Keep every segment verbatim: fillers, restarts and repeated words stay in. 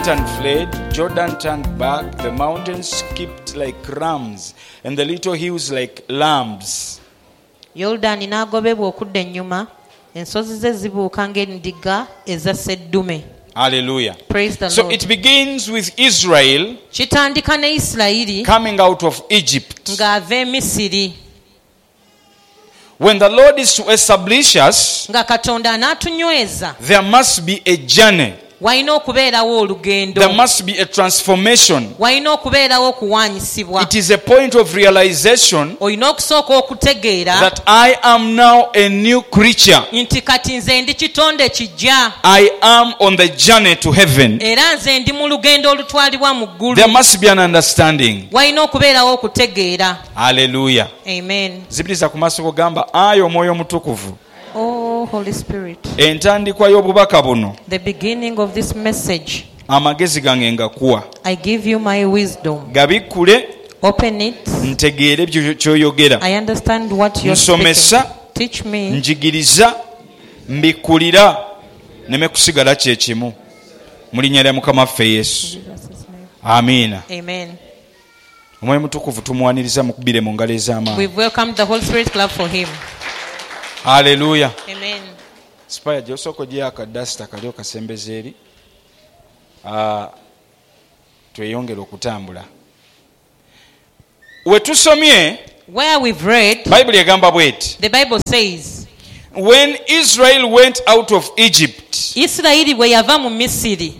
Satan fled, Jordan turned back, the mountains skipped like rams, and the little hills like lambs. Yordani n'agobebwa okudda ennyuma, ensozi ze zibuuka ng'endiga eza sseddume. Hallelujah. Praise the So Lord. it begins with Israel Kitandika ne Isirayiri coming out of Egypt. ng'ava e Misiri. When the Lord is to establish us, Nga Katonda anaatunyweza, there must be a journey. walina okubeerawo olugendo. There must be a transformation. Walina okubeerawo okuwaanyisibwa. It is a point of realization Olina okusooka okutegeera that I am now a new creature. nti kati nze ndi kitonde kijja. I am on the journey to heaven. Era nze ndi mu lugendo olutwalibwa mu ggulu. There must be an understanding. Walina okubeerawo okutegeera. Hallelujah. Amen. Zibiriza ku maaso kugamba ayi omwoyo omutukuvu. Oh, Holy Spirit. Entandikwa y'obubaka buno The beginning of this message, amagezi gange ngakuwa. I give you my wisdom. Gabikkule Open it. ntegeere byo ky'oyogera. I understand what you're Nsomesa, speaking. Teach me. njigiriza, mbikkulira, neme kusigala kye kimu. Mu linnya lya Mukama waffe Yesu. Amiina. Amen. Omwoyo mutukuvu tumuwaniriza mukubire mu ngalo ez'amaanyi. We've welcomed the Holy Spirit. Clap for him. Hallelujah. Amen. Spaya gy'osooka gye akadasita kali okasembeza eri. Ah, tweyongere okutambula. We tusomye, Where we've read, Bible egamba bweti. the Bible says, When Israel went out of Egypt, Isirayiri bwe yava mu Misiri.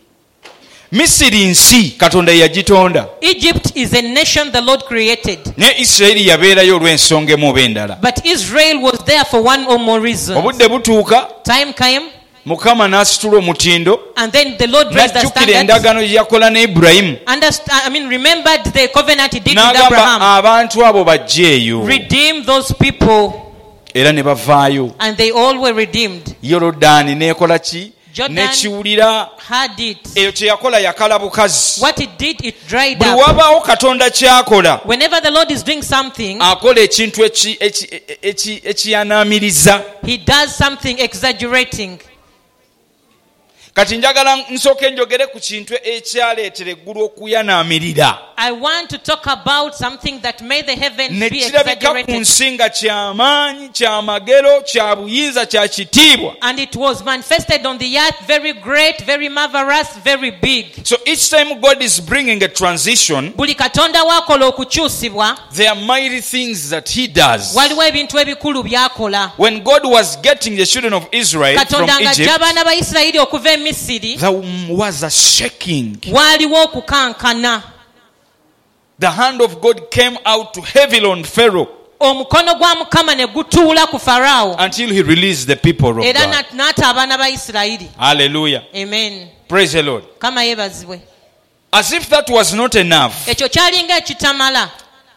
Misiri nsi Katonda yagitonda. Egypt is a nation the Lord created. Ne Isirayiri yabeerayo olw'ensonga emu oba endala. But Israel was there for one or more reasons. Obudde butuuka, Time came, Mukama n'asitula omutindo, and then the Lord raised the n'ajjukira standards. endagaano gye yakola ne Ibulayimu. Understand, I mean, remembered the covenant he did with N'agamba Abraham. abantu abo bajje eyo. Redeem those people, Era ne bavaayo. and they all were redeemed. Yorodaani n'ekola ki? Jordan N'ekiwulira. had it. Eyo kye yakola yakala bukazi. What it did, it dried Buli up. wabaawo Katonda ky'akola, Whenever the Lord is doing something, akola ekintu eki- eki- eki- ekiyanaamiriza. he does something exaggerating. Kati njagala nsooke njogere ku kintu ekyaleetera eggulu okuyanaamirira. I want to talk about something that made the heavens Ne be kirabika ku exaggerated. nsi nga ky'amaanyi, ky'amagero, kya buyinza, kya kitiibwa. And it was manifested on the earth, very great, very marvelous, very big. So each time God is bringing a transition, Buli katonda wakola okukyusibwa, there are mighty things that he does. waliwo ebintu ebikulu byakola. When God was getting the children of Israel from Katonda ng'ajja Egypt, abaana ba Isirayiri okuva e Misiri, there was a shaking. waaliwo okukankana. The hand of God came out to heavily on Pharaoh Omukono gwa Mukama ne gutuula ku Faraawo, until he released the people of era God. nat- n'ata abaana ba Isirayiri. Hallelujah. Amen. Praise the Lord. Kama yeebazibwe. As if that was not enough, Ekyo kyalinga ekitamala.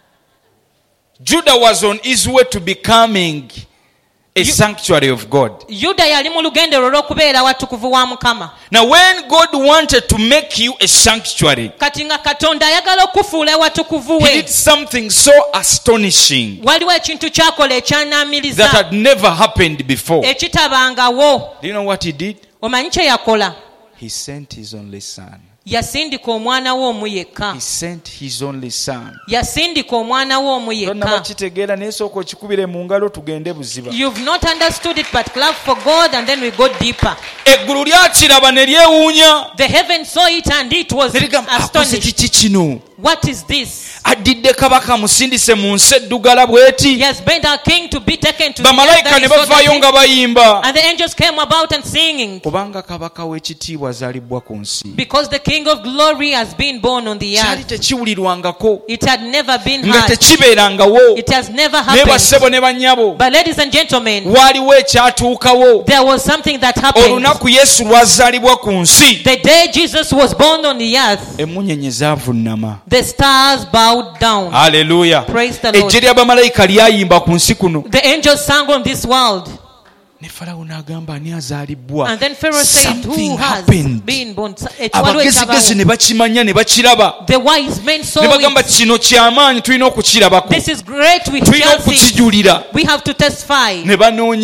Judah was on his way to becoming a sanctuary of God. Yuda yali mu lugendo olw'okubeera watukuvu wa Mukama. Now when God wanted to make you a sanctuary, Kati nga Katonda ayagala okufuula watukuvu he we, did something so astonishing waliwo ekintu kyakola that ekyanaamiriza had never happened before. ekitabangawo. Do you know what he did? Omanyi kye yakola? He sent his only son. Yasindika omwana we omu yekka. He sent his only son. Yasindika omwana we omu Tonnaba yekka. kitegeera naye sooka okikubire mu ngalo tugende buziba. You've not understood it, but clap for God and then we go deeper. Eggulu lyakiraba ne lyewuunya. The heaven saw it and it was Ne ligamba, akoze astonished. kiki kino? What is this? Addidde kabaka musindise mu nsi eddugala bw'eti. He has been our king to be taken to the earth Bamalayika that ne is so bavaayo dirty. nga bayimba. And the angels came about and singing, Kubanga kabaka w'ekitiibwa azalibbwa ku nsi. because the king of glory has been born on the Kyali earth. tekiwulirwangako. It had never been Nga heard. tekibeerangawo. It has never Naye happened. bassebo ne bannyabo. But ladies and gentlemen, Waaliwo ekyatuukawo. there was something that happened. Olunaku Yesu lwazaalibwa ku nsi. The day Jesus was born on the earth, Emmunyeenye zaavunnama. the stars bowed down. Hallelujah. Praise the Lord. Ejje ly'abamalayika lyayimba ku nsi kuno. The angels sang on this world. Ne Falawo n'agamba ani azaalibbwa. And then Pharaoh said, who Something has happened. been born? Ekiwaliwo Abagezigezi ekyabawo. ne bakimanya ne bakiraba. The wise men saw Ne bagamba it. kino ky'amaanyi tulina okukirabako. This is great. We Tulina shall see. okukijulira. We have to testify. Ne banoonya.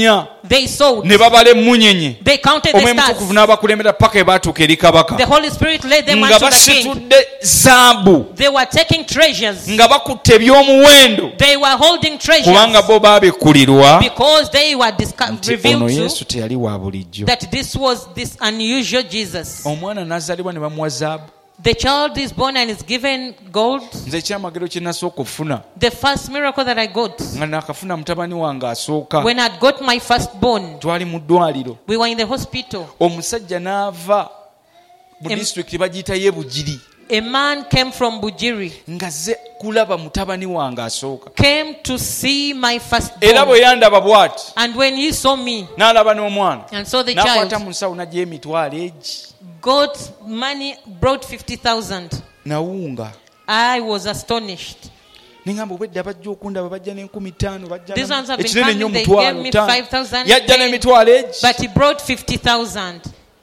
They sowed. ne babala emmunyenye They counted the omwemutukuvu stars. n'abakulembera paka ebatuuka eri kabaka The Holy Spirit led them nga unto the king. basitudde zaabu They were taking treasures. nga bakutte ebyomuwendo They were holding kubanga treasures bo baabikkulirwa because they were disco- nti ono revealed yesu to teyali wa bulijjo. that this was this unusual Jesus. Omwana n'azaalibwa ne bamuwa zaabu. The child is born and is given gold. Nze ekyamagero kye nasooka okufuna The first miracle that I got, nga nakafuna mutabani wange asooka, when I got my firstborn, twali mu ddwaliro, we were in the hospital. omusajja n'ava mu Em- disitulikiti bagiyita ye Bugiri A man came from Bujiri, nga ze kulaba mutabani wange asooka, came to see my era firstborn. bwe yandaba bw'ati And when he saw me n'alaba n'omwana and saw the n'akwata child, mu nsawo n'aggyayo emitwalo egi got money, brought fifty thousand. nawunga. I was astonished. Nengamba obwedda bajja okundaba bajja n'enkumi ttaano These ones have been ekinene nnyo coming, they gave omutwalo me ttaano five thousand. yajja n'emitwalo egi But he brought fifty thousand.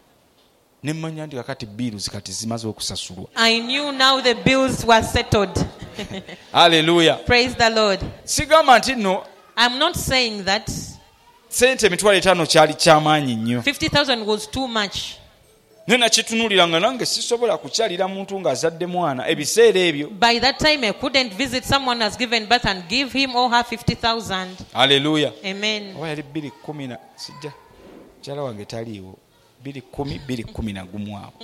ne mmanya nti kakati biiruzi kati zimaze okusasulwa. I knew now the bills were settled. Haleluya. Praise the Lord. Sigamba nti nno I'm not saying that sente emitwalo etaano kyali kyamaanyi nnyo, fifty thousand was too much. naye nakitunuulira nga nange sisobola kukyalira muntu ng'azadde mwana ebiseera ebyo. By that time, I couldn't visit someone who has given birth and give him or her fifty thousand. Haleluya. Amen. oba yali bbiri kumi na sijja mukyala wange taliiwo bbiri kumi bbiri kumi na gumu awo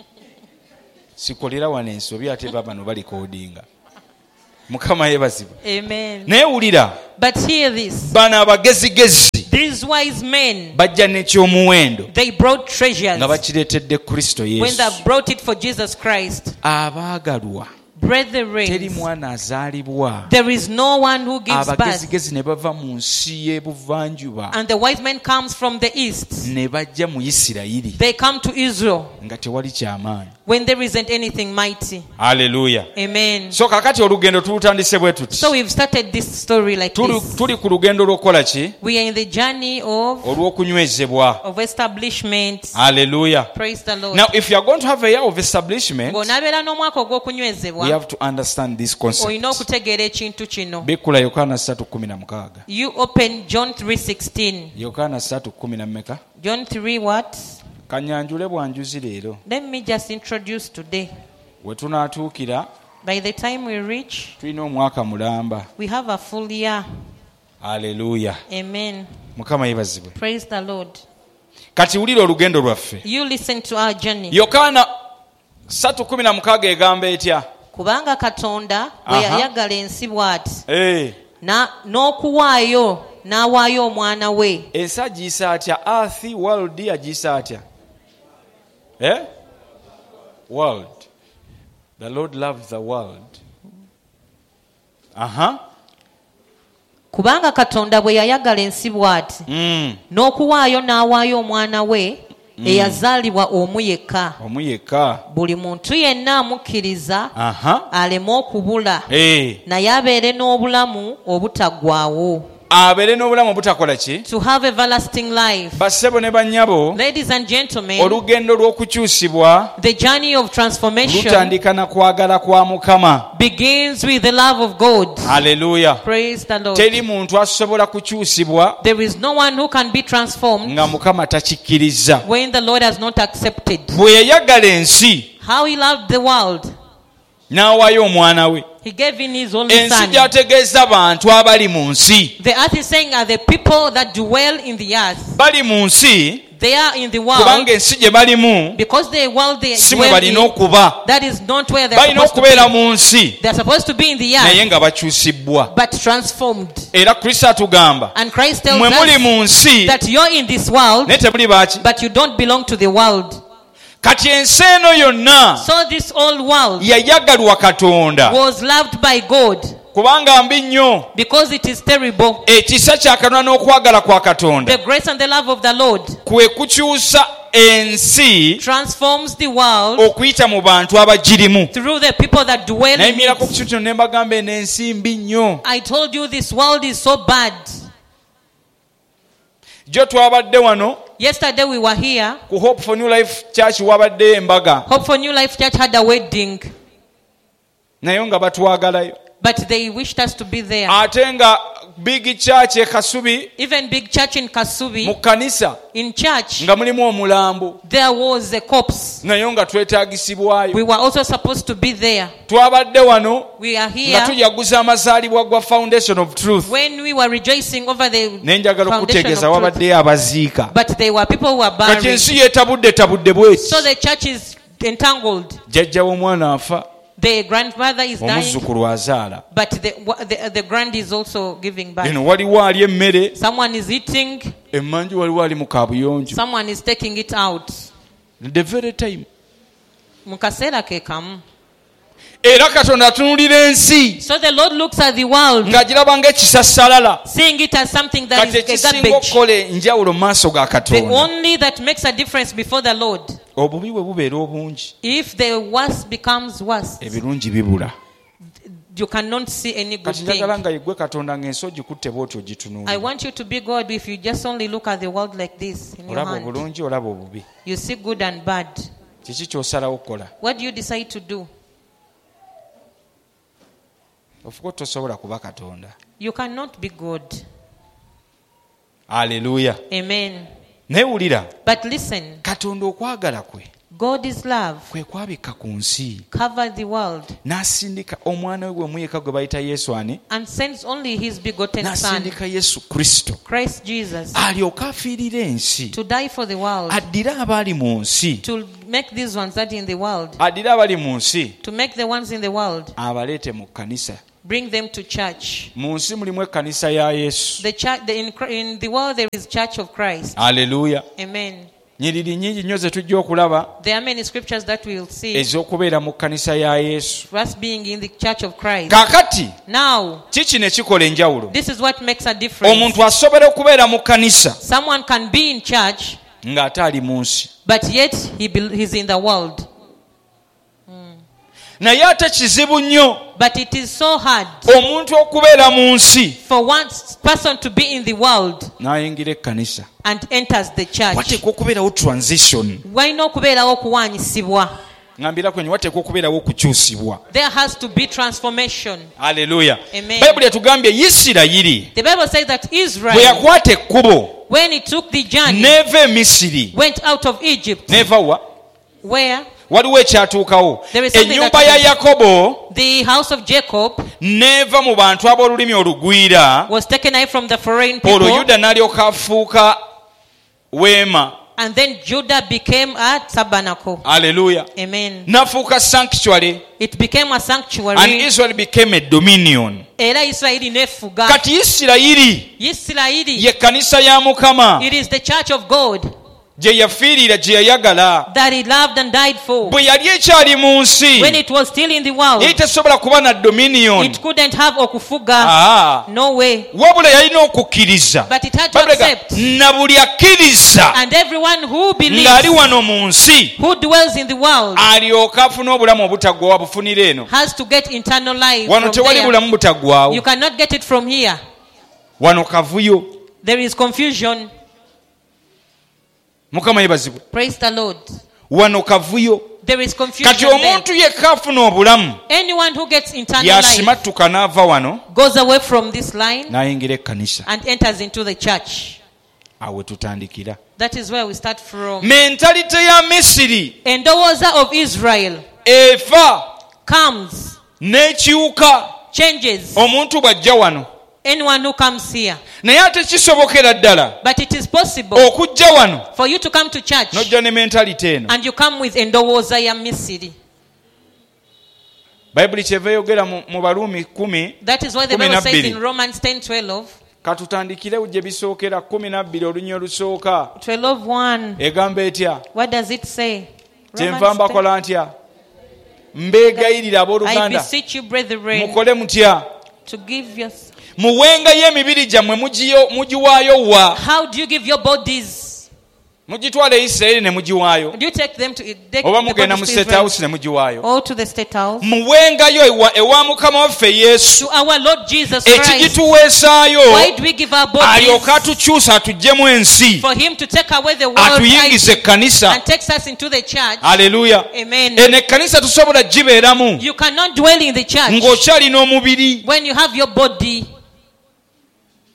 sikolera wano ensobi ate babano balikoodinga. Mukama yeebazibwa. Amen. Naye wulira, But hear this. bano abagezigezi These wise men, bajja n'ekyomuwendo they brought treasures nga bakireetedde Kristo when Yesu. they brought it for Jesus Christ. Abaagalwa, teri Brethren, mwana azaalibwa. there is no one who gives birth. Abagezigezi ne bava mu nsi y'ebuvanjuba And the wise men comes from the east. ne bajja mu Isirayiri They come to Israel nga tewali kyamaanyi. when there isn't anything mighty. Haleluya. Amen. So kakati olugendo tulutandise bwe tuti. So we've started this story like Tuli, this. tuli ku lugendo lw'okukola ki? We are in the journey of, Olw'okunywezebwa. of establishment. Haleluya. Praise the Lord. Now if you are going to have a year of establishment, Ng'onaabeera n'omwaka we ogw'okunywezebwa, have to understand this concept. olina okutegeera ekintu kino. Bikkula Yokaana ssatu kumi na mukaaga. You open John three sixteen. Yokaana ssatu kumi na mmeka? John three what? Kanyanjule bwanjuzi leero. Let me just introduce today. We tunaatuukira By the time we reach, tulina omwaka mulamba. we have a full year. Haleluya. Amen. Mukama yeebazibwe. Praise the Lord. Kati wulira olugendo lwaffe. You listen to our journey. Yokaana ssatu kumi na mukaaga egamba etya? Kubanga Katonda bwe Aha. yayagala ensi bw'ati, Eh, na n'okuwaayo n'awaayo omwana we. ensi agiyisa atya? Earth, world agiyisa atya? Eh? World. The Lord loved the world. Aha. Kubanga Katonda bwe yayagala ensi bw'ati, Mm. n'okuwaayo n'awaayo omwana we eyazaalibwa omu yekka, Omu yekka. buli muntu yenna amukkiriza Aha. aleme okubula, Eh. naye abeere n'obulamu obutaggwaawo. Abeere n'obulamu obutakola ki? To have everlasting life. Bassebo ne bannyabo, Ladies and gentlemen, olugendo lw'okukyusibwa the journey of transformation lutandika na kwagala kwa Mukama. begins with the love of God. Haleluya. Praise the Lord. Teri muntu asobola kukyusibwa There is no one who can be transformed nga Mukama takikkiriza. when the Lord has not accepted. Bwe yayagala ensi How he loved the world, n'awaayo omwana we. he gave in his only Ensi son. gy'ategeeza bantu abali mu nsi. The earth is saying are the people that dwell in the earth. Bali mu nsi They are in the world kubanga ensi gye balimu because the world they si mwe dwell balina in, okuba. that is not where they are Balina supposed to okubeera be. mu nsi They are supposed to be in the naye earth, nga bakyusibbwa. but transformed. Era Kristo atugamba And Christ tells mwe muli us mu nsi that you're in this world, naye temuli baaki. but you don't belong to the world. Kati ensi eno yonna So this old world yayagalwa Katonda was loved by God kubanga mbi nnyo. because it is terrible. Ekisa kya Katonda n'okwagala kwa Katonda The grace and the love of the Lord kwe kukyusa ensi transforms the world okuyita mu bantu abagirimu. through the people that dwell in Nayimirako ku it. kisu kino ne mbagamba eno ensi mbi nnyo. I told you this world is so bad. Jo twabadde wano Yesterday we were here. ku Hope for New Life Church wabaddeyo embaga Hope for New Life Church had a wedding, naye nga batwagalayo but they wished us to be there. ate nga big church e Kasubi, even big church in Kasubi, mu kanisa in church, nga mulimu omulambo there was a corpse. naye nga twetaagisibwayo. We were also supposed to be there. Twabadde wano We are nga here tujaguza amazaalibwa gwa Foundation of Truth. when we were rejoicing over the Nenjagala foundation okutegeeza of truth. wabaddeyo abaziika. But there were people who were Kati buried. ensi yeetabudde tabudde bweti. So the church is entangled. Jjajja w'omwana afa, The grandmother is dying, omuzzukulu azaala. but the, the, the grand is also giving birth. Eno waliwo ali emmere, Someone is eating, emmanju waliwo ali mu kaabuyonjo. someone is taking it out. The very time. Mu kaseera ke kamu. Era Katonda atunuulira ensi So the Lord looks at the world, ng'agiraba ng'ekisassalala. seeing it as something that Kati is a ekisinga garbage. okukola enjawulo mu maaso ga The Katonda. only that makes a difference before the Lord. Obubi bwe bubeera obungi, If the worst becomes worse, ebirungi bibula. you cannot see any good Kati njagala thing. nga yeggwe Katonda ng'ensi ogikutte bw'oti I ogitunuulira. want you to be God if you just only look at the world like this in your Olaba hand. obulungi, olaba obubi. You see good and bad. Kiki ky'osalawo okukola? What do you decide to do? Ofuka tosobola kuba Katonda. You cannot be God. Aleluya. Amen. Naye wulira, But listen, Katonda okwagala kwe God is love. kwe kwabikka ku nsi, Cover the world n'asindika omwana we gwe muyeka gwe bayita Yesu ani, and sends only his begotten son, n'asindika Yesu Kristo Christ Jesus, alyoke afiirira ensi, to die for the world, addire abali mu nsi, to make these ones that are in the world, addire abali mu nsi to make the ones in the world, abaleete mu kkanisa. bring them to church. Mu nsi mulimu ekkanisa ya Yesu. The church, the, in, in the world there is Church of Christ. Aleluya. Amen. Nyiriri nnyingi nnyo ze tujja okulaba There are many scriptures that we will see ez'okubeera mu kkanisa ya Yesu. us being in the Church of Christ. Kaakati Now, kiki ne kikola enjawulo? this is what makes a difference. Omuntu asobola okubeera mu kkanisa Someone can be in church, ng'ate ali mu nsi. but yet he be, he's in the world. Naye ate kizibu nnyo But it is so hard omuntu okubeera mu nsi for one person to be in the world n'ayingira ekkanisa. and enters the church. Wateekwa okubeerawo transition. Walina okubeerawo okuwaanyisibwa. Ngambira kwenye wateekwa okubeerawo okukyusibwa. There has to be transformation. Aleluya. Amen. Bayibuli etugambye Isirayiri The Bible says that bwe Israel, yakwata ekkubo when he took the journey, n'eva e Misiri, went out of Egypt, n'eva wa? where Waliwo ekyatuukawo. There is something Ennyumba that ya happened. Yakobo the house of Jacob n'eva mu bantu ab'olulimi olugwira, was taken away from the foreign olwo people, Yuda n'alyoka afuuka weema. and then Judah became a tabernacle. Aleluya. Amen. N'afuuka sanctuary, It became a and sanctuary. Israel became a dominion. Era Isirayiri nefuga. Kati Isirayiri Isirayiri, ye kkanisa ya Mukama it is the church of God gye yafiirira, gye yayagala. that he loved and died for. Bwe yali ekyali mu nsi, When it was still in the world, yali tesobola kuba na dominion. it couldn't have okufuga. Ah, No way. wabula yalina okukkiriza. But it had to Bayibuli ega, accept. na buli akkiriza And everyone who believes, ng'ali wano mu nsi who dwells in the world, alyoke afune obulamu obutaggwawo abufunira eno. has to get eternal life Wano from tewali there. bulamu butaggwawo. You cannot get it from here. Wano kavuyo. There is confusion. Mukama yebazibwe. Praise the Lord. Wano kavuyo. There is confusion Kati there. omuntu yekka afuna obulamu Anyone who gets eternal life yasimattuka n'ava wano goes away from this line n'ayingira ekkanisa. and enters into the church. Awo we tutandikira. That is where we start from. Mentalite ya Misiri Endowooza of Israel efa comes, n'ekiwuka changes. omuntu bw'ajja wano. Anyone who comes here. Naye ate kisobokera ddala But it is possible okujja wano for you to come to church n'ojja ne mentalite eno. and you come with endowooza ya Misiri. Bayibuli kyeva eyogera mu mu Baruumi kumi. That is why the Kumi Bible na says bbiri. in Romans ten twelve, Katutandikire gye bisookera kumi na bbiri olunya olusooka. twelve one. Egamba etya? What does it say? Kyenva Romans ten. mbakola ntya? Mbeegayirira I abooluganda beseech you, brethren, mukole mutya? to give your... Muwengayo emibiri gyammwe mugiyo- mugiwaayo wa? How do you give your bodies? Mugitwala e Isirayiri ne mugiwaayo, Do you take them to take oba the mugenda mu bodies to state Israel house ne mugiwaayo. or to the state house? Muwengayo ewa, ewa Mukama waffe Yesu To our Lord Jesus Christ. ekigituweesaayo, Why do we give our alyoke bodies? atukyusa atuggyemu ensi, For him to take away the world atuyingize ekkanisa. and takes us into the church. Aleluya. Amen. Eno ekkanisa tosobola gibeeramu You cannot dwell in the church ng'okyalina omubiri. when you have your body.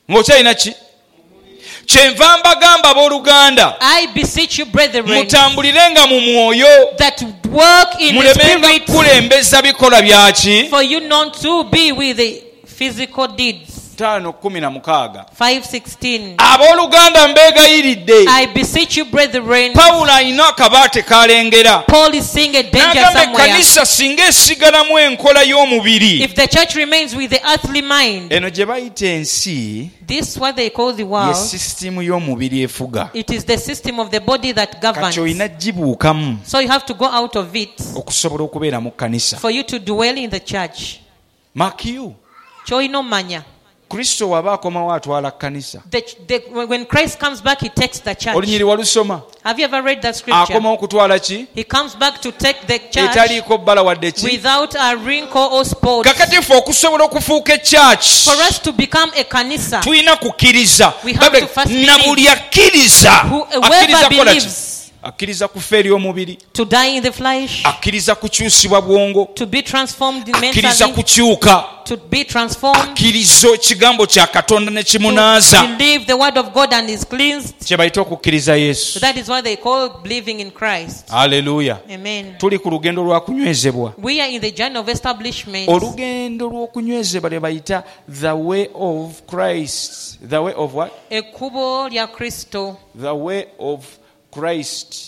ng'okyalina ki? Kyenva mbagamba abooluganda, I beseech you, brethren, mutambulirenga mu mwoyo, that work in the mulemenga spirit, kulembeza bikola byaki. for you not to be with the physical deeds. tano kumi na mukaaga. five sixteen. Abooluganda mbeegayiridde, I beseech you, brethren. Pawulo alina akabaate kalengera. Paul is seeing a danger N'agamba somewhere. ekkanisa singa esigalamu enkola y'omubiri. If the church remains with the earthly mind, Eno gye bayita ensi this is what they call the ye world. sisitimu y'omubiri efuga. It is the system of the body that governs. Kati olina gibuukamu So you have to go out of it okusobola okubeera mu kkanisa. for you to dwell in the church. Makiyu, Kyolina omanya. Kristo waba akomawo atwala kkanisa. The, the, when Christ comes back, he takes the church. Olunyiri walusoma? Have you ever read that scripture? Akomawo kutwala ki? He comes back to take the church Etaliiko bbala wadde ki? without a wrinkle or spot. Kakati ffe okusobola okufuuka ekyaki, For us to become a kanisa, tulina kukkiriza. We have Babbe, to first na believe. buli akkiriza Who- whoever akkiriza kola ki? believes Akkiriza kufa eri omubiri, to die in the flesh, akkiriza kukyusibwa bwongo, to be transformed akkiriza mentally, kukyuka, to be transformed, akkiriza ekigambo kya Katonda ne to kimunaaza. believe the word of God and is cleansed. Kye bayita okukkiriza Yesu. So that is what they call believing in Christ. Haleluya. Amen. Tuli ku lugendo lwa kunywezebwa. We are in the journey of establishment. Olugendo lw'okunywezebwa lye bayita the way of Christ. The way of what? Ekkubo lya Kristo. The way of Christ.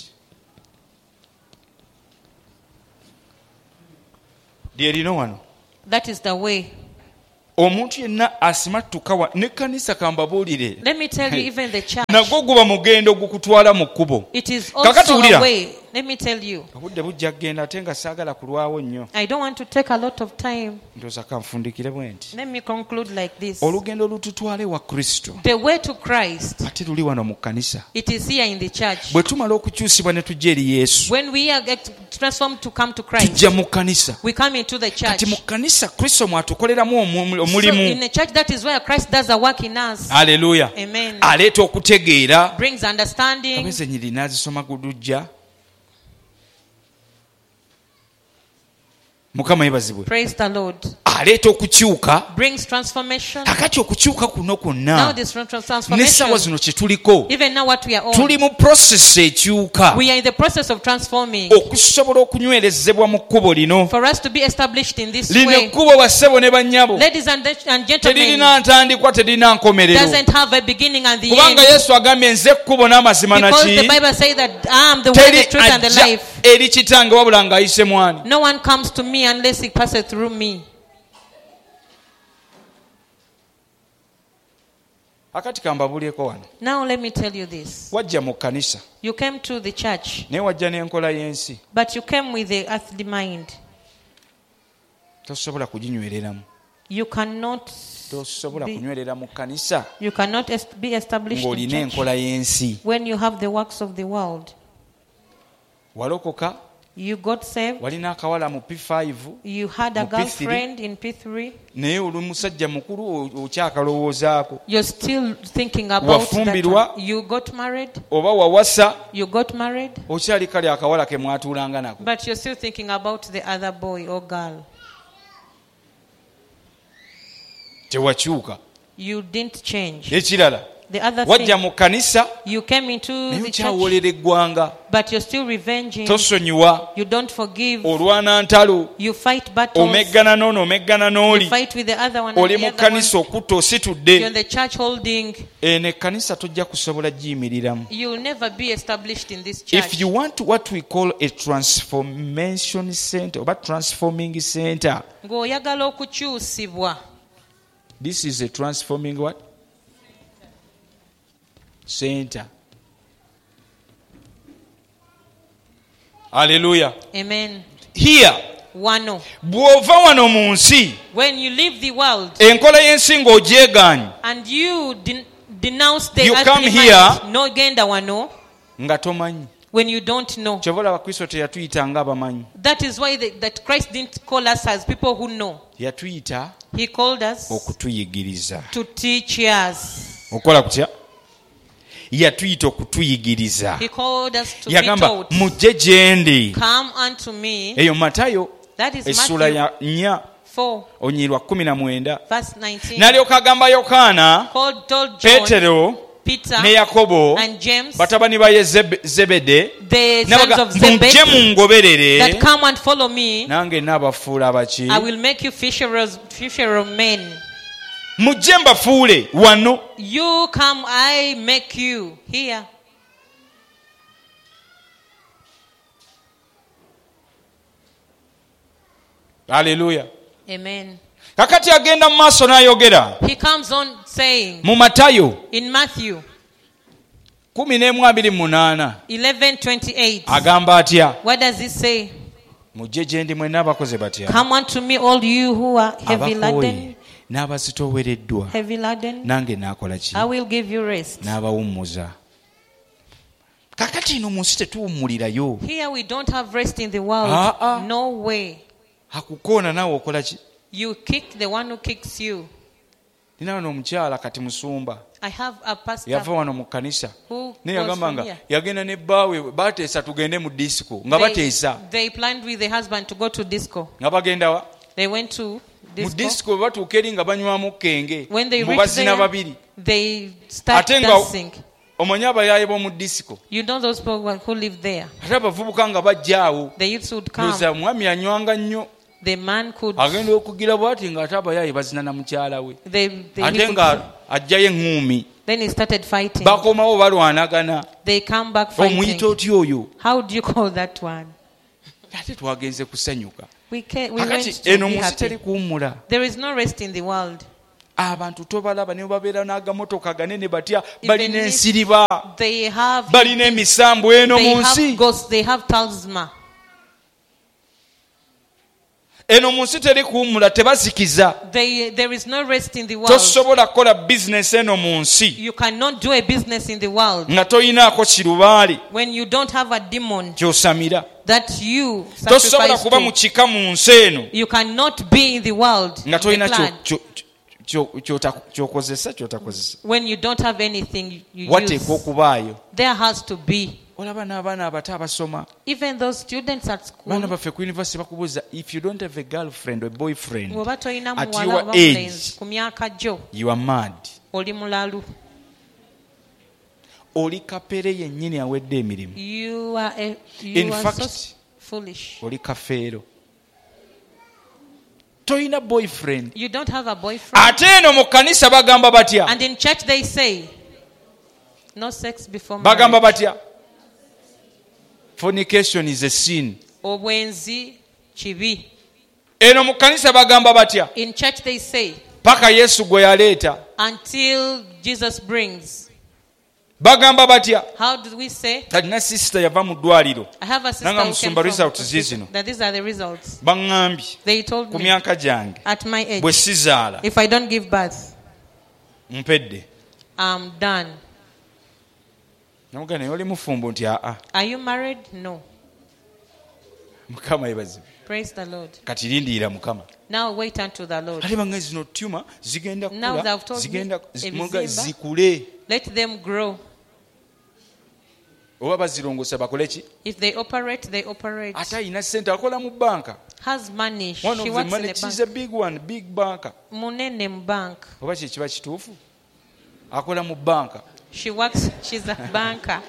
Lyerino wano. That is the way. Omuntu yenna asimattuka wa n'ekkanisa kambabuulire. Let me tell you, even the church, Nagwo guba mugendo gukutwala mu kkubo. it is Kakati also wulira. a way. Let me tell you, Obudde bujja kgenda ate nga saagala kulwawo nnyo. I don't want to take a lot of time. Ndowooza kanfundikire bwe nti. Let me conclude like this. Olugendo olututwale wa Kristo. The way to Christ, Ate luli wano mu kkanisa. it is here in the church. Bwe tumala okukyusibwa ne tujja eri Yesu, When we are get transformed to come to Christ, tujja mu kkanisa. we come into the church. Kati mu kkanisa Kristo mwatukoleramu omu- So omulimu. in the church, that is where Christ does a work in us. Haleluya. Amen. Aleeta okutegeera. Brings understanding. Abeze nyiri n'azisoma gudujja. Mukama yebazibwe. Praise the Lord. Aleeta okukyuka. Brings transformation. Kakati okukyuka kuno Now kwonna this trans- n'essaawa transformation, zino kye tuliko even now what we are on, tuli mu process ekyuka we are in the process of transforming. okusobola okunywerezebwa mu kkubo lino. For us to be established in this Lino way, ekkubo bassebo ne bannyabo ladies and, and gentlemen, teririna ntandikwa teririna nkomerero, doesn't have a beginning and the kubanga end. Yesu agambye nze ekkubo n'amazima Because the naki Bible says that I am the way, teri the truth, and the ajja life. eri kitange wabula ng'ayise mwani. No one comes to me unless he passes through me. Akati kambabulyeko wano, Now let me tell you this. wajja mu kkanisa You came to the church, naye wajja n'enkola y'ensi, but you came with the earthly mind. tosobola kuginywereramu. You cannot Tosobola be, kunywerera mu kkanisa you cannot est- be established in ng'olina church enkola y'ensi. when you have the works of the world. Walokoka, You got saved. walina akawala mu P five, You had a Mu P three. girlfriend in P three. naye oli musajja mukulu o- okyakalowoozaako. You're still thinking about Wafumbirwa. that. You got married. Oba wawasa, You got married. okyali kale akawala ke mwatuulanga nako. But you're still thinking about the other boy or girl. Tewakyuka. You didn't change. Ekirala, The other wajja thing, mu kkanisa you came into naye the church, okyawoolera eggwanga. but you're still revenging. Tosonyiwa, You don't forgive. olwana ntalo, You fight battles. omeggana n'ono omeggana You n'oli, fight with the other one. oli And mu the other one. kkanisa okutta You're in ositudde. the church holding. Eno ekkanisa tojja kusobola giyimiriramu. You'll never be established in this church. If you want what we call a transformation center oba transforming center, Ng'oyagala okukyusibwa. this is a transforming what? Center. Hallelujah. Amen. Here, Wano. bw'ova wano mu nsi, When you leave the world enkola y'ensi ng'ogyegaanye and you den- denounce the You earthly come mind, here- no genda wano, nga tomanyi. when you don't know. Kyova olaba Kristo teyatuyita ng'abamanyi. That is why the, that Christ didn't call us as people who know. Yatuyita He called us okutuyigiriza. to teach us. Okola kutya? Yatuyita okutuyigiriza. He called us to be Yagamba taught. mujje gye ndi. Come unto me. Eyo Matayo That is essula Matthew ya nnya four, onyirwa kumi na mwenda. verse nineteen. N'alyoka agamba Yokaana, Called, told John, Peetero Peter, ne Yakobo, and James, batabani ba Yezebe- Zebede, the sons of mujje Zebedee, mungoberere, that come and follow me. nange naabafuula abaki, I will make you fisherers, fishermen. mujje mbafuule wano. You come, I make you here. Haleluya. Amen. Kakati agenda mu maaso n'ayogera He comes on saying mu Matayo in Matthew kumi n'emu abiri mu munaana eleven twenty-eight. agamba atya? What does he say? Mujje gye ndi mwenna abakoze batya, Come unto me, all you who are heavy laden, abakooye n'abazitoowereddwa, heavy laden. nange naakola ki? I will give you rest. N'abawummuza. Kakati ino mu nsi tetuwummulirayo. Here we don't have rest in the world. Ah, ah. No way. Akukoona naawe okola ki? You kick the one who kicks you. Nina wano omukyala kati musumba I have a pastor yava wano mu kkanisa who naye goes yagamba from nga here. yagenda ne bbaawe bateesa tugende mu disiko nga They, bateesa they planned with the husband to go to disco. nga bagenda wa They went to mu disco. disiko bwe batuuka eri nga banywamu kenge When they mu reach bazina there, babiri they start ate nga dancing. omanyi abayaaye b'omu disiko You know those people who live there. ate abavubuka nga bajja awo The youths would come. looza omwami anywanga nnyo The man could. agenda okugira bw'ati ng'ate abayaaye bazina na mukyala we They, they, he ate could nga ajjayo eŋŋuumi then he started fighting. bakomawo balwanagana. They come back Omuyita fighting. otya oyo? How do you call that one? ate twagenze kusanyuka. We, can, we went Akati to eno be munsi teri happy. kuwummula. There is no rest in the world. Abantu tobalaba ne babeera n'agamotoka ganene batya Even balina if ensiriba They have, balina emisambu eno they mu have nsi. ghosts, they have talisman. Eno mu nsi teri kuwummula, tebazikiza. They, there is no rest in the world. Tosobola kukola bizinesi eno mu nsi You cannot do a business in the world nga toyinaako kirubaali when you don't have a demon ky'osamira. that you Tosobola sacrifice kuba mu to. kika mu nsi eno You cannot be in the world nga the toyina clan, kyo- kyo- kyo- ky'ota- ky'okozesa ky'otakozesa. when you don't have anything you Wateekwa use. okubaayo. There has to be. Olaba n'abaana abato abasoma. Even those students at Baana school, baffe ku university bakubuuza if you don't have a girlfriend or a boyfriend bw'oba tolina at muwala your oba age, mulenzi ku myaka gyo, you are mad. oli mulalu. Oli kapere yennyini awedde emirimu. You are, a, In you are fact, so foolish. Oli kafeero. Toyina boyfriend. You don't have a boyfriend. Ate eno mu kkanisa bagamba batya? And in church they say, no sex before Bagamba marriage. batya? Fornication is a sin. Obwenzi kibi. Eno mu kkanisa bagamba batya? In church they say, Paka Yesu gwe yaleeta. until Jesus brings. Bagamba batya? How do we say? Talina sister yava mu ddwaliro. I have a sister Nanga who came musumba from result zizino. that these are the results. Baŋŋambye They told ku me myaka gyange at my age, bwe sizaala if I don't give birth, mpedde. I'm done. Namugamba naye oli mufumbo nti aa. Are you married? No. Mukama yebazibu. Praise the Lord. Kati lindiira Mukama. Now wait unto the Lord. Ate bange zino tuma zigenda Now kula they've told zigenda me, muga ebizimba. zikule. Let them grow. Oba bazirongosa bakole ki? If they operate, they operate. Ate ayina ssente akola mu banka. Has money. She One of the works in money, a she's a bank. big one, big banker. Munene mu bank. Oba kye kiba kituufu? Akola mu banka. She works, she's a banker.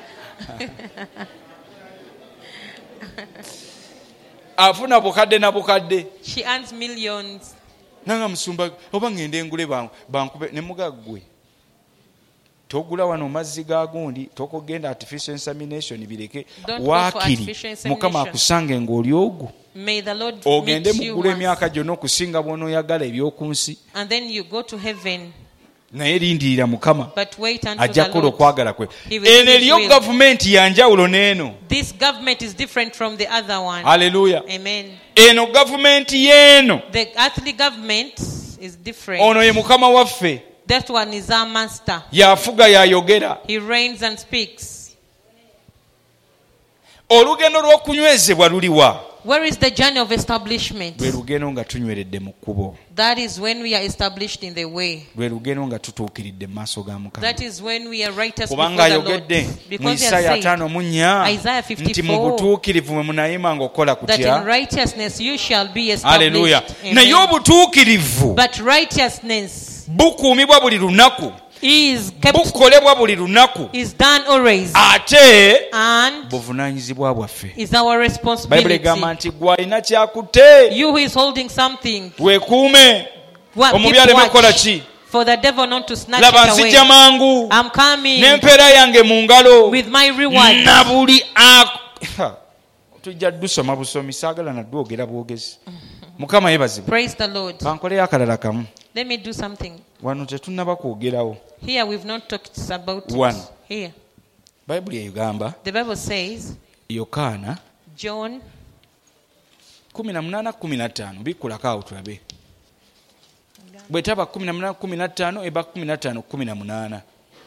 Afuna bukadde na bukadde. She earns millions. Nanga musumba oba ngende ngule banku bankube ne mugaggwe. Togula wano mazzi ga gundi tokogenda artificial insemination bireke Don't go for waakiri artificial insemination. Mukama akusange ng'oli ogwo. May the Lord Ogende meet you mugula once. emyaka gyonna okusinga bw'onooyagala eby'okunsi. And then you go to heaven. Naye lindirira Mukama But wait until ajja the kukola Lord. okwagala kwe. He will do Eno his eriyo will. gavumenti ya njawulo n'eno. This government is different from the other one. Haleluya. Amen. Eno gavumenti y'eno. The earthly government is different. Ono ye Mukama waffe. That one is our master. Yafuga yayogera. He reigns and speaks. Olugendo lw'okunywezebwa luliwa. Where is the journey of establishment? lwe lugendo nga tunyweredde mu kkubo, That is when we are established in the way. lwe lugendo nga tutuukiridde mu maaso ga Mukama. That is when we are righteous Kubanga before the Lord. ayogedde mu Because he Isaaya has ataano mu nnya Isaiah nti mu fifty-four butuukirivu mwe munayima ng'okola that in kutya. righteousness you shall be Haleluya. established. Naye Amen. obutuukirivu But righteousness bukuumibwa buli lunaku, is kept, bukolebwa buli lunaku, is done always, ate and buvunaanyizibwa bwaffe. is our Bayibuli responsibility. egamba nti gwe alina kyakutte You who is holding something, weekuume, wa- omubi keep aleme kukola watch ki. for the devil not to snatch Laba it nzijja away. mangu I'm coming n'empeera yange mu ngalo with my reward. na buli ak- Ha, tujja dusoma busomi, saagala nadwogera bwogezi. Mukama yeebazibwe. Praise the Lord. Bankoleyo akalala kamu. Let me do something. Wano tetunnaba kwogerawo. Here we've not talked about One. it. Here. Bayibuli egamba The Bible says, Yokaana John kumi na munaana kumi na ttaano bikkulako awo tulabe. Bwe taba kumi na munaana kumi na ttaano eba kumi na ttaano kumi na munaana.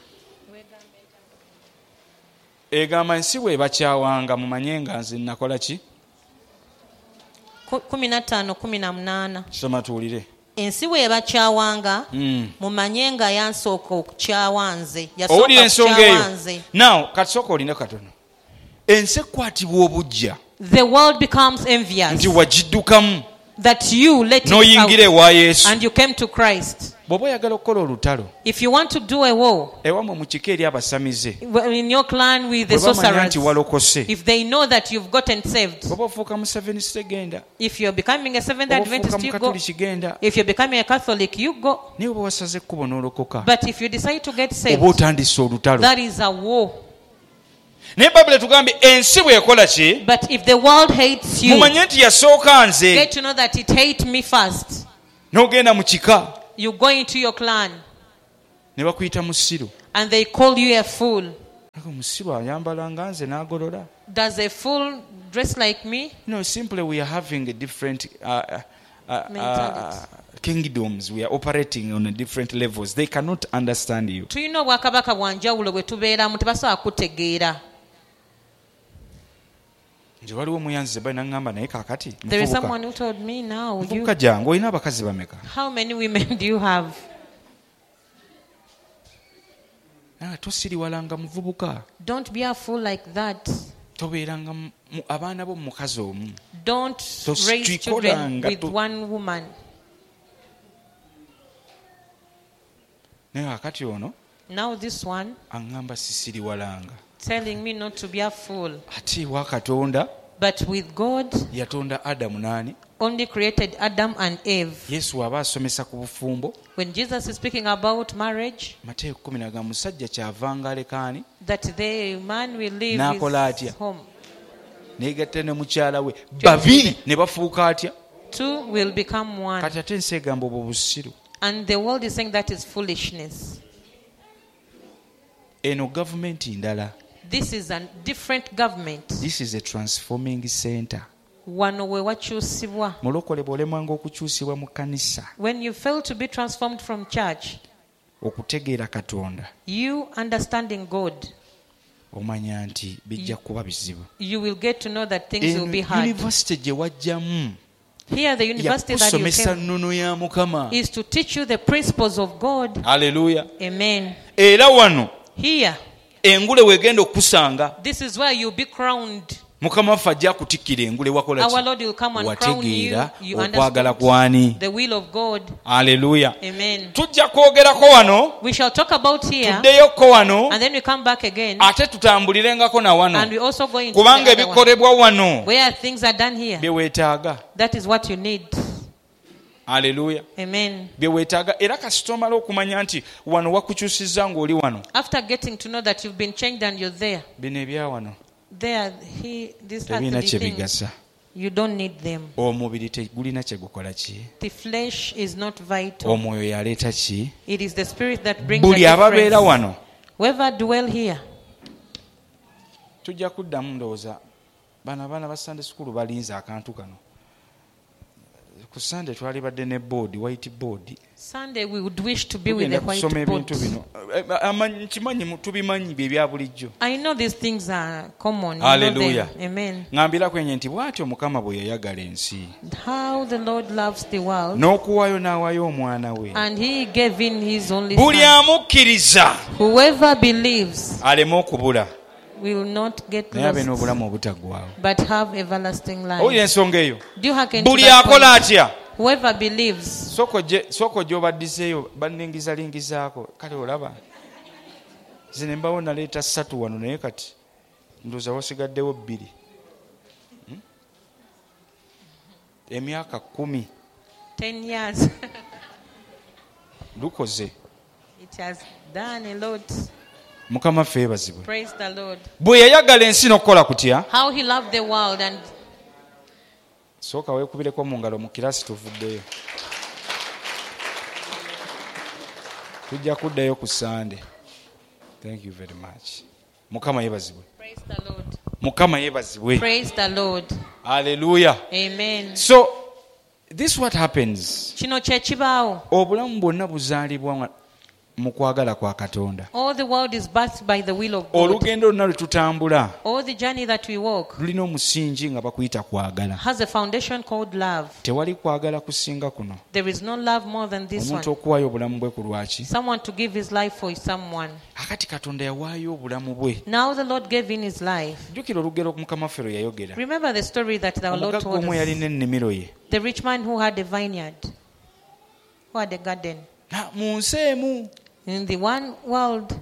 Egamba ensi bw'ebakyawanga mumanye nga nze nakola ki? ku- kumi na ttaano kumi na munaana. Soma tuwulire. Ensi bw'ebakyawanga Mm. mumanye nga yansooka okukyawa nze. Owulira Yasooka ensonga kukyawa eyo. nze. Now kati sooka oline katono. Ensi ekwatibwa obujja The world becomes envious nti wagiddukamu that you let it n'oyingira out ewa Yesu. and you came to Christ. Bw'oba oyagala okukola olutalo If you want to do a war ewamwe mu kika eri abasamize, in your clan with the bwe bamanya sorcerers, nti walokose, if they know that you've gotten saved, bw'oba ofuuka mu Seventh genda, if you're becoming a Seventh bw'oba ofuuka Adventist, mu you go. Katoliki genda, If you're becoming a Catholic, you go. naye bwe wasaze ekkubo n'olokoka But if you decide to get saved, oba otandise olutalo. that is a war. Naye Bayibuli etugambye ensi bw'ekola ki? But if the world hates you, Mumanye nti yasooka nze. get to know that it hates me first. N'ogenda mu kika You go into your clan ne bakuyita musiru. and they call you a fool. Ako musiru ayambala nga nze n'agolola. Does a fool dress like me? No, simply we are having a different uh, uh, uh, Mentality. uh, kingdoms. We are operating on a different levels. They cannot understand you. Tulina obwakabaka bwa njawulo bwe tubeeramu tebasobola kutegeera. Nje waliwo muyanzi bali nangamba naye kakati. There is Muvubuka. someone who told me now, you, Muvubuka jangu olina abakazi bameka? how many women do you have? Ah, tosiriwalanga muvubuka. Don't be a fool like that. Tobeeranga mu- mu- abaana bo mu mukazi omu. Don't Tos- raise children tuikolanga with tu- one woman. Naye kakati ono Now this one aŋŋamba sisiriwalanga. telling me not to be a fool. Ate wa Katonda But with God, yatonda Adamu n'ani? only created Adam and Eve. Yesu aba asomesa ku bufumbo. When Jesus is speaking about marriage, Mateeka kumi na ga musajja kyavanga alekaani that the man will leave N'akola his atya? home. neegatta ne mukyala we babiri ne bafuuka atya? Two will become one. Kati ate ensi egamba obwo busiru. And the world is saying that is foolishness. Eno gavumenti ndala. This is a different government. This is a transforming center. Wano we wakyusibwa. Mulokole bw'olemwanga okukyusibwa mu kkanisa When you fail to be transformed from church, okutegeera Katonda, you understanding God, omanya nti bijja kuba bizibu. you will get to know that things will Eno be hard. yunivasite gye wajjamu Here, the university that you yakusomesa came nnono ya Mukama. is to teach you the principles of God. Haleluya. Amen. Era wano Here, engule weegenda okusanga this is where you'll be crowned. Mukama waffe ajja kutikkira engule wakola Our ki? Lord will come and crown you. Wategeera You okwagala understand kwani. the will of God. Haleluya. Amen. Tujja kwogerako wano, We shall talk about here, tuddeyoko wano, and then we come back again, ate tutambulirengako na and wano. we also go into Kubanga the other one, ebikolebwa wano where things are done here. bye weetaaga. That is what you need. Haleluya. Amen. Bye weetaaga. Era kasita omala okumanya nti wano wakukyusizza ng'oli wano. After getting to know that you've been changed and you're there, Bino ebya wano there, he, these tebiina earthly kye things, bigasa. you don't need them. Omubiri tegulina kye gukola ki? The flesh is not vital. Omwoyo yaleeta ki? It is the spirit that brings the Buli ababeera difference. wano Whoever dwell here, tujja kuddamu ndowooza bano abaana ba Sunday school balinze akantu kano ku Sunday twalibadde ne board white board. Sunday we would wish to be with the white kusoma board. ebintu bino amanyi kimanyi tubimanyi bye bya bulijjo. I know these things are common. You Hallelujah. know them. Amen. Ngambira kwenye nti bw'atyo Mukama bwe yayagala ensi. How the Lord loves the world. N'okuwaayo n'awaayo omwana we. And he gave in his only Buli son. amukkiriza Whoever believes aleme okubula will not get naye abe lost, n'obulamu obutaggwaawo. but have everlasting life. Owulira ensonga eyo. Do you hearken to Buli that akola point? atya. Whoever believes. Soko gy'obaddiseeyo banningizalingizaako kale olaba zine mbawo naleeta ssatu wano naye kati ndowooza wasigaddewo bbiri. Hmm? Emyaka kumi Ten years. lukoze. It has done a lot. Mukama ffe yeebazibwe. Praise the Lord. Bwe yayagala ensi n'okukola kutya. How he loved the world. And Sooka weekubireko mu ngalo mu kiraasi tuvuddeyo. Tujja kuddayo ku Sunday. Thank you very much. Mukama yeebazibwe. praise the Lord. Mukama yeebazibwe. Praise the Lord. Hallelujah. Amen. So this what happens. Kino kye kibaawo. Obulamu bwonna buzaalibwa mu kwagala kwa Katonda. All the world is birthed by the will of God. Olugendo lwonna lwe tutambula All the journey that we walk lulina omusingi nga bakuyita kwagala. has a foundation called love. Tewali kwagala kusinga kuno. There is no love more than this Omuntu one. okuwaayo obulamu bwe ku lwaki. Someone to give his life for someone. Akati Katonda yawaayo obulamu bwe. Now the Lord gave in his life. Jjukira olugero Mukama ffe lwe yayogera. Remember the story that the Lord Omugagga told omu us. yalina ennimiro ye. The rich man who had a vineyard, who had a garden. Na mu nsi emu. In the one world,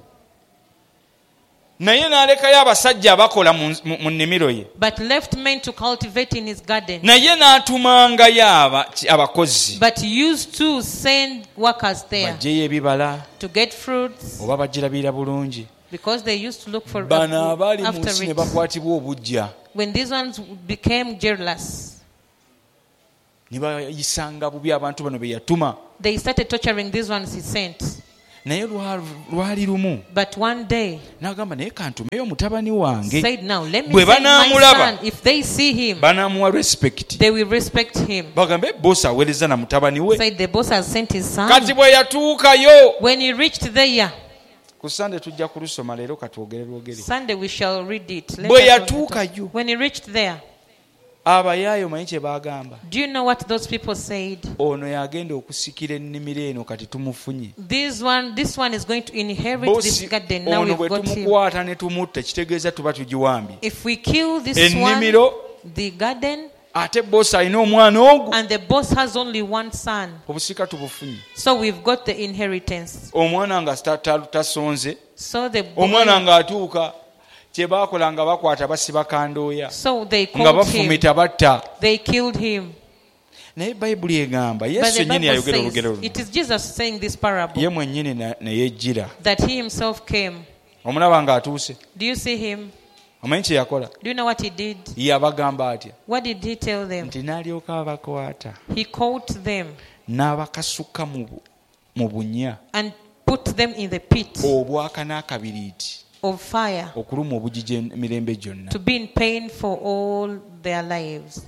naye n'alekayo abasajja abakola mu mu nnimiro ye. but left men to cultivate in his garden. Naye n'atumangayo aba- abakozi But used to send workers there baggyeyo ebibala to get fruits, oba bagirabira bulungi. because they used to look for Bano abaali mu after nsi ne it. bakwatibwa obujja When these ones became jealous, ne bayisanga bubi abantu bano be yatuma. they started torturing these ones he sent. Naye lwa- lwali lumu But one day n'agamba naye kantumeyo mutabani wange said, now let me Bwe send my banaamulaba, son. If they see him, banaamuwa respect. they will respect him. Bagambe bosi aweereza na mutabani we. Said the boss has sent his son. Kati bwe yatuukayo When he reached there, ku Sunday tujja kulusoma leero katwogere lwogere. Sunday we shall read it. Let Bwe us not- yatuukayo When he reached there, abayaayo manyi kye baagamba. do you know what those people said? Ono yagenda okusikira ennimiro eno kati tumufunye. This one, this one is going to inherit this Bosi garden. Now ono we've bwe got him. tumukwata ne tumutta kitegeeza tuba tugiwambye. If we kill this Ennimiro one, the garden, ate bosi alina omwana ogwo and the boss has only one son, obusika tubufunye. so we've got the inheritance. Omwana nga ta- ta- tasonze, So the boy, omwana ng'atuuka kye baakola nga bakwata basiba kandooya so they nga called him. bafumita batta. They killed him. Naye bayibuli egamba But yesu the yennyini Bible yayogera says, olugero luno. it is Jesus saying this parable, Ye mwennyini na- ne yejjira. that he himself came. Omulaba ng'atuuse. Do you see him? Omanyi kye yakola? Do you know what he did? Yabagamba atya What did he tell them? nti n'alyoka abakwata He caught them n'abakasuka mu bu- mu bunya and put them in the pit obwaka n'akabiriiti of fire okuluma obugigi emirembe gyonna. to be in pain for all their lives.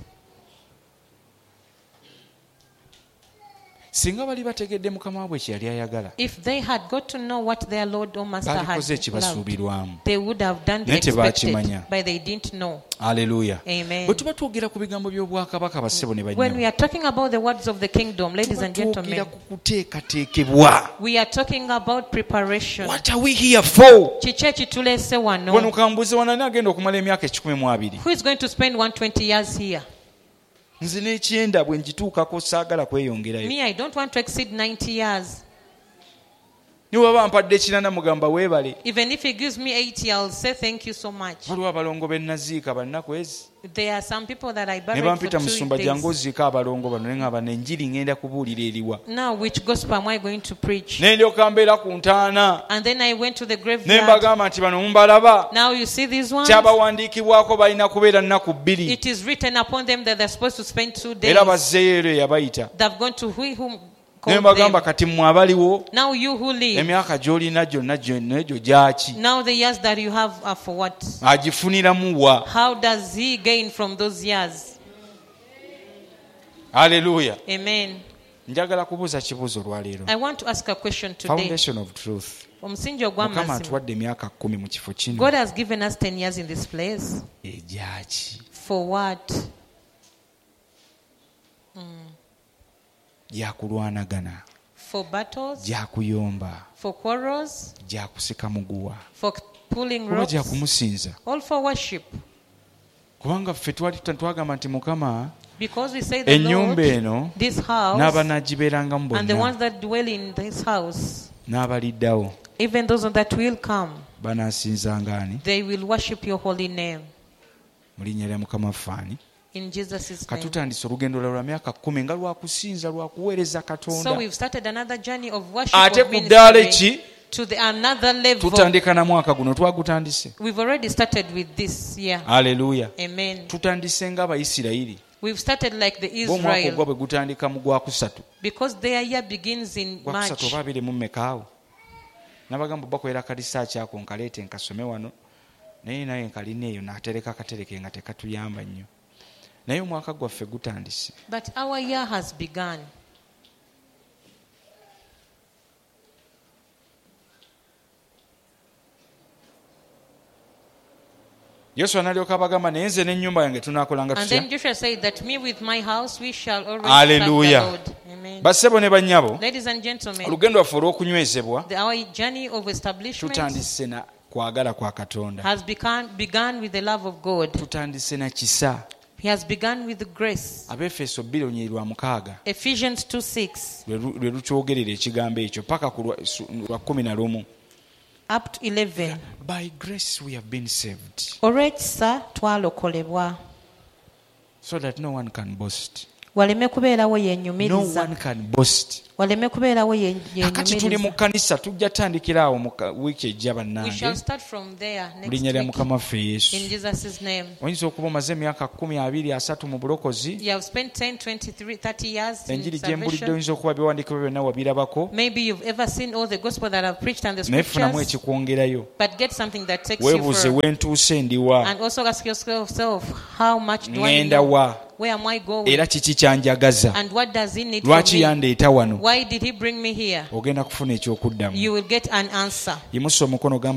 Singa bali bategedde mukama waabwe kye yali ayagala If they had got to know what their Lord or Master had balikoze loved, ekibasuubirwamu. they would have done the Naye tebakimanya. expected, but they didn't know. Aleluya. Amen. Bwe tuba twogera ku bigambo by'obwakabaka bassebo ne When we bannyo are talking about the words of the kingdom, ladies tuba and twogera gentlemen, ku kuteekateekebwa. we are talking about preparation. What are we here for? Kiki ekituleese wano wano? kambuze wanani agenda okumala emyaka ekikumi mu abiri. Who is going to spend one hundred twenty years here? Nze n'ekyenda bwe ngituukako saagala kweyongerayo. Me, I don't want to exceed ninety years. Ne bw'aba mpadde ekirana mugamba weebale. Even if he gives me eighty, I'll say thank you so much. Waliwo abalongo be naziika bannaku ezi. There are some people that I Ne buried for bampita two musumba jangu days. oziika abalongo bano ne ngamba n'enjiri ngenda kubuulira eriwa. Now, which gospel am I going to preach? Ne ndyoka mbeera ku ntaana. And then I went to the Ne graveyard. mbagamba nti bano mumbalaba. Now you see these ones? Kyabawandiikibwako balina kubeera nnaku bbiri. It is written upon them that they're supposed to spend two days. Era bazzeeyo ero eyabayita. They've gone to who whom Ne called mbagamba them. kati mmwe abaliwo Now you who live, emyaka gy'olina gyonna gyonna egyo gyaki? now the years that you have are for what? Agifuniramu wa? How does he gain from those years? Hallelujah. Amen. Njagala kubuuza kibuuzo lwaleero. I want to ask a question today. Foundation of truth. Omusingi Mukama ogw'amazima. atuwadde emyaka kkumi mu kifo kino. God has given us ten years in this place. Ejaki. For what? Gyakulwanagana. For battles? Gyakuyomba. For quarrels? Gyakusika muguwa. For pulling Kuba ropes? gyakumusinza. All for worship. Kubanga ffe twali twagamba nti Mukama Because we say the ennyumba Lord, eno this house, n'abanaagibeerangamu and the bonna ones that dwell in this house, n'abaliddawo even those that will come, banaasinzanga ani they will worship your holy name. mu linnya lya Mukama waffe ani. In Jesus' name. Katutandise olugendo lwa myaka kkumi nga lwakusinza lwakuweereza So Katonda. we've started another journey of worship, Ate of ku ddaala ministry, ki to the another level. tutandika na mwaka guno twagutandise. We've already started with this year. Haleluya. Amen. Tutandise ng'Abayisirayiri. We've started like the Omwaka ogwa Israel, bwe gutandika mu gwakusatu. because their year begins in Gwakusatu March. oba abiri mu mmekaawo. Nabagamba bakolera kalisaaki ako nkaleete nkasome wano. Naye naye nkalina eyo n'atereka akatereke nga tekatuyamba nnyo. Naye omwaka gwaffe gutandise. But our year has begun. Yoswa n'alyoka abagamba naye nze n'ennyumba yange tunaakolanga And tutya. then Joshua said that me with my house we shall always Hallelujah. serve the Lord. Amen. Bassebo ne bannyabo, Ladies and gentlemen, olugendo lwaffe olw'okunywezebwa the, our journey of establishment tutandise na kwagala kwa Katonda. has begun, begun with the love of God. Tutandise na kisa. He has begun with grace. Abefeso bbiri olunyiri lwa mukaaga Ephesians two six lwe lu- lwe lukyogerera ekigambo ekyo paka ku lwa- su- lwa kumi na lumu. up to eleven. By grace we have been saved Olw'ekisa twalokolebwa so that no one can boast. waleme kubeerawo No yeenyumiriza one can boast. waleme kubeerawo ye- Kakati tuli mu yeenyumiriza. kkanisa tujja tandikira awo mu ka- wiiki ejja We shall bannange start from there mu next linnya lya week Mukama waffe Yesu. in Jesus' name. Oyinza okuba omaze emyaka kumi abiri asatu mu bulokozi. You have spent ten, twenty-three, thirty years in Enjiri gye mbulidde salvation. oyinza okuba biwandiiko byo byonna wabirabako. Maybe you've ever seen all the gospel that I've preached and the Naye funamu scriptures, ekikwongerayo. but get something that takes you Weebuuze for, wentuuse ndiwa. and also ask yourself, how much do I Ngenda know? wa. Where am I going? Era kiki kyanjagaza. And what does he need from Lwaki me? yandeeta wano? Why did he bring me here? Ogenda kufuna ekyokuddamu. You will get an answer. Yimusa omukono gamba